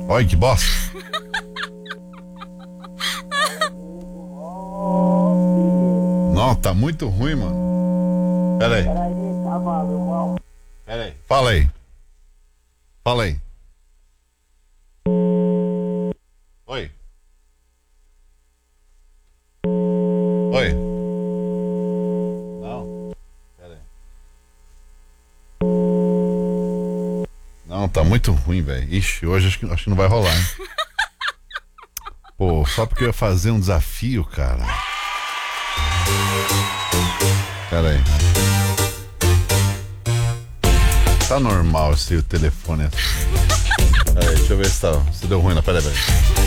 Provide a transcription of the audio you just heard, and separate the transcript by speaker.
Speaker 1: Olha que bosta. Não, tá muito ruim, mano. Pera aí. Pera aí. Fala aí. Fala aí. Oi. Oi. Não. Pera aí. Não, tá muito ruim, velho. Ixi, hoje acho que não vai rolar, hein? Pô, só porque eu ia fazer um desafio, cara. Pera aí. Tá normal esse telefone assim. Pera aí, deixa eu ver se deu ruim. Pera aí.